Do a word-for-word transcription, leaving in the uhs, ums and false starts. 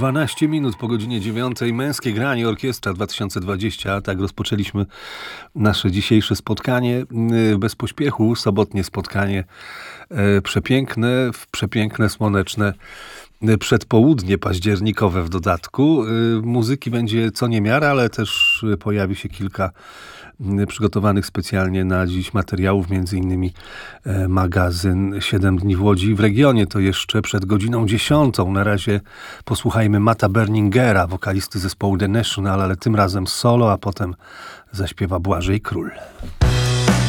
dwanaście minut po godzinie dziewiątej. Męskie granie Orkiestra dwa tysiące dwadzieścia. Tak rozpoczęliśmy nasze dzisiejsze spotkanie. Bez pośpiechu, sobotnie spotkanie. Przepiękne, przepiękne, słoneczne przedpołudnie październikowe w dodatku. Muzyki będzie co niemiara, ale też pojawi się kilka przygotowanych specjalnie na dziś materiałów, między innymi magazyn siedem dni w Łodzi i w regionie. To jeszcze przed godziną dziesiątą. Na razie posłuchajmy Matta Berningera, wokalisty zespołu The National, ale tym razem solo, a potem zaśpiewa Błażej Król.